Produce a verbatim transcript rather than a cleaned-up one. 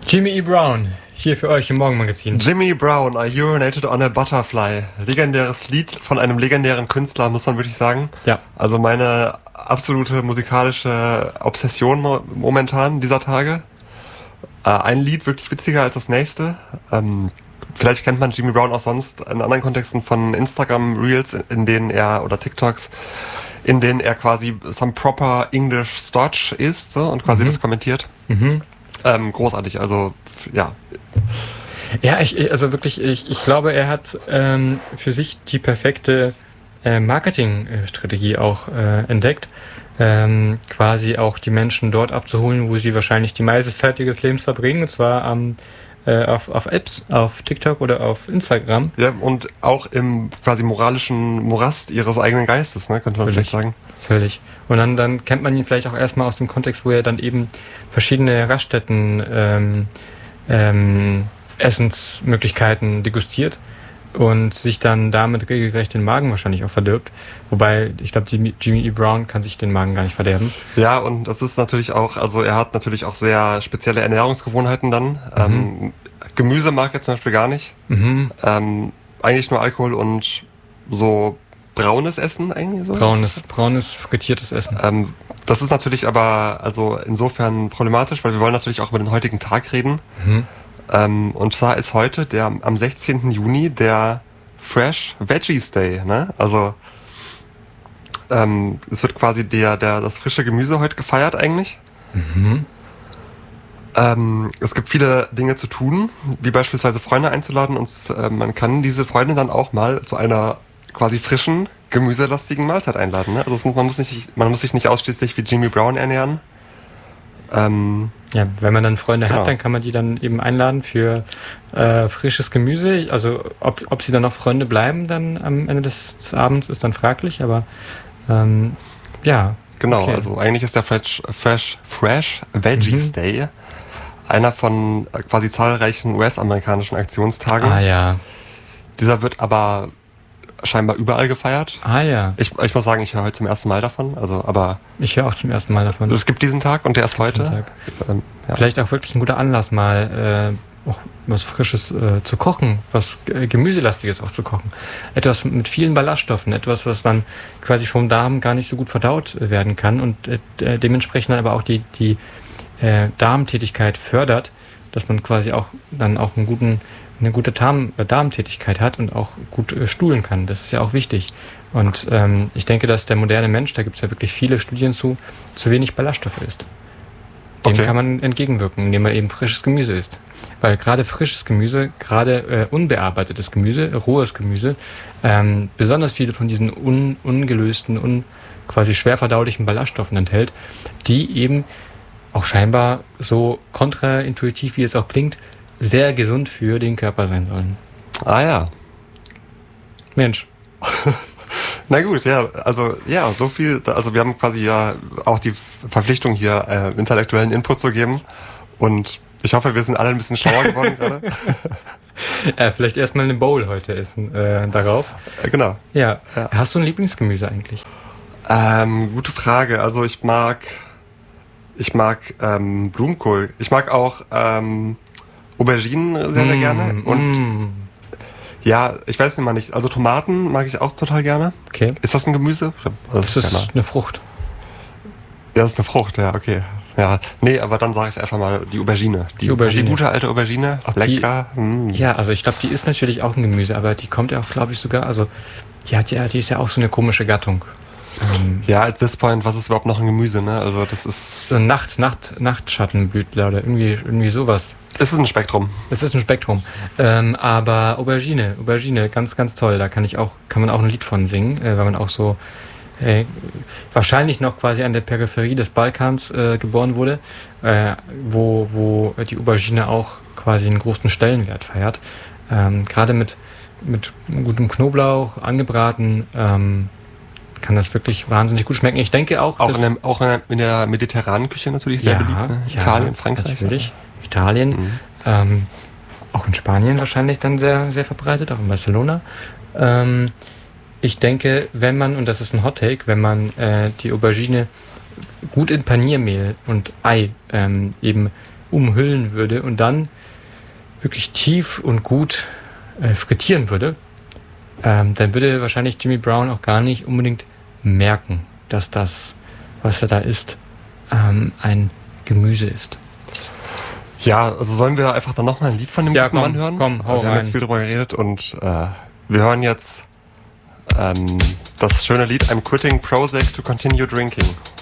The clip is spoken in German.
Jimmy E. Brown, hier für euch im Morgenmagazin. Jimmy Brown, I urinated on a butterfly. Legendäres Lied von einem legendären Künstler, muss man wirklich sagen. Ja. Also meine absolute musikalische Obsession mo- momentan dieser Tage. Äh, ein Lied wirklich witziger als das nächste. Ähm, vielleicht kennt man Jimmy Brown auch sonst in anderen Kontexten von Instagram-Reels, in denen er, oder TikToks, in denen er quasi some proper English Stotch ist, so, und quasi mhm. das kommentiert. Mhm. Ähm, großartig, also, ja. Ja, ich, also wirklich, ich, ich glaube, er hat ähm, für sich die perfekte äh, Marketingstrategie auch äh, entdeckt, ähm, quasi auch die Menschen dort abzuholen, wo sie wahrscheinlich die meiste Zeit ihres Lebens verbringen, und zwar am äh, auf, auf Apps, auf TikTok oder auf Instagram. Ja, und auch im quasi moralischen Morast ihres eigenen Geistes, ne, könnte man Völlig. vielleicht sagen. Völlig. Und dann, dann kennt man ihn vielleicht auch erstmal aus dem Kontext, wo er dann eben verschiedene Raststätten ähm, ähm, Essensmöglichkeiten degustiert und sich dann damit regelrecht den Magen wahrscheinlich auch verdirbt. Wobei, ich glaube, Jimmy, Jimmy E. Brown kann sich den Magen gar nicht verderben. Ja, und das ist natürlich auch, also er hat natürlich auch sehr spezielle Ernährungsgewohnheiten dann. Mhm. Ähm, Gemüse mag er zum Beispiel gar nicht. Mhm. Ähm, eigentlich nur Alkohol und so braunes Essen eigentlich so. Braunes, braunes, frittiertes Essen. Ähm, das ist natürlich aber also insofern problematisch, weil wir wollen natürlich auch über den heutigen Tag reden. Mhm. Ähm, und zwar ist heute der am sechzehnten Juni der Fresh Veggies Day, ne? Also ähm, es wird quasi der, der das frische Gemüse heute gefeiert eigentlich. Mhm. Ähm, es gibt viele Dinge zu tun, wie beispielsweise Freunde einzuladen, und äh, man kann diese Freunde dann auch mal zu einer quasi frischen, gemüselastigen Mahlzeit einladen. Ne? Also es, man, muss nicht, man muss sich nicht ausschließlich wie Jimmy Brown ernähren. Ähm, ja, wenn man dann Freunde genau. hat, dann kann man die dann eben einladen für äh, frisches Gemüse. Also ob, ob sie dann noch Freunde bleiben dann am Ende des, des Abends, ist dann fraglich, aber ähm, ja. Genau, okay. Also eigentlich ist der Fresh, Fresh, Fresh Veggies Mhm. Day einer von äh, quasi zahlreichen U S-amerikanischen Aktionstagen. Ah ja. Dieser wird aber scheinbar überall gefeiert. Ah ja. Ich, ich muss sagen, ich höre heute zum ersten Mal davon. Also, aber Ich höre auch zum ersten Mal davon. es gibt diesen Tag und der Es ist gibt heute. diesen Tag. Ähm, ja. Vielleicht auch wirklich ein guter Anlass, mal äh, auch was Frisches äh, zu kochen, was äh, Gemüselastiges auch zu kochen. Etwas mit vielen Ballaststoffen, etwas, was dann quasi vom Darm gar nicht so gut verdaut werden kann und äh, dementsprechend dann aber auch die, die äh, Darmtätigkeit fördert, dass man quasi auch dann auch einen guten, eine gute Darm, äh, Darmtätigkeit hat und auch gut äh, stuhlen kann. Das ist ja auch wichtig. Und ähm, ich denke, dass der moderne Mensch, da gibt es ja wirklich viele Studien zu, zu wenig Ballaststoffe isst. Dem Okay. kann man entgegenwirken, indem man eben frisches Gemüse isst. Weil gerade frisches Gemüse, gerade äh, unbearbeitetes Gemüse, rohes Gemüse, ähm, besonders viele von diesen un, ungelösten, un, quasi schwer verdaulichen Ballaststoffen enthält, die eben auch scheinbar so kontraintuitiv, wie es auch klingt, sehr gesund für den Körper sein sollen. Ah ja. Mensch. Na gut, ja, also ja, so viel, also wir haben quasi ja auch die Verpflichtung hier äh, intellektuellen Input zu geben, und ich hoffe, wir sind alle ein bisschen schlauer geworden gerade. Äh, vielleicht erstmal eine Bowl heute essen äh, darauf. Äh, genau. Ja. Ja. Hast du ein Lieblingsgemüse eigentlich? Ähm, gute Frage. Also ich mag, ich mag ähm, Blumenkohl. Ich mag auch ähm, Auberginen sehr, sehr Mm, gerne. Und mm. ja, ich weiß nicht mal nicht. Also Tomaten mag ich auch total gerne. Okay. Ist das ein Gemüse? Also Das ist ja, eine Frucht. ja, das ist eine Frucht, ja, okay. Ja, nee, aber dann sage ich einfach mal die Aubergine. Die, Die Aubergine. Die gute alte Aubergine. Ob die- Lecker. mm. Ja, also ich glaube, die ist natürlich auch ein Gemüse, aber die kommt ja auch, glaube ich, sogar, also die hat ja, die ist ja auch so eine komische Gattung. Ähm, Ja, at this point, was ist überhaupt noch ein Gemüse, ne? Also das ist, so ein Nacht, Nacht, Nachtschattenblütler oder irgendwie, irgendwie sowas. es ist ein Spektrum. Es ist ein Spektrum. Ähm, aber Aubergine, Aubergine, ganz, ganz toll. Da kann ich auch, kann man auch ein Lied von singen, äh, weil man auch so äh, wahrscheinlich noch quasi an der Peripherie des Balkans äh, geboren wurde, äh, wo, wo die Aubergine auch quasi einen großen Stellenwert feiert. Ähm, Gerade mit, mit gutem Knoblauch angebraten, ähm, kann das wirklich wahnsinnig gut schmecken. Ich denke auch, Auch, dass, in der, auch in, der, in der mediterranen Küche natürlich sehr ja, beliebt. Ne? ja, Italien, Frankreich. natürlich. Italien, Mhm. ähm, auch in Spanien wahrscheinlich dann sehr, sehr verbreitet, auch in Barcelona. Ähm, ich denke, wenn man, und das ist ein Hot Take, wenn man äh, die Aubergine gut in Paniermehl und Ei ähm, eben umhüllen würde und dann wirklich tief und gut äh, frittieren würde, ähm, dann würde wahrscheinlich Jimmy Brown auch gar nicht unbedingt merken, dass das, was er da isst, ähm, ein Gemüse ist. Ja, also sollen wir einfach dann nochmal ein Lied von dem ja, guten komm, Mann hören? Komm, hau also wir rein. haben jetzt viel drüber geredet und äh, wir hören jetzt ähm, das schöne Lied I'm quitting Prozac to continue drinking.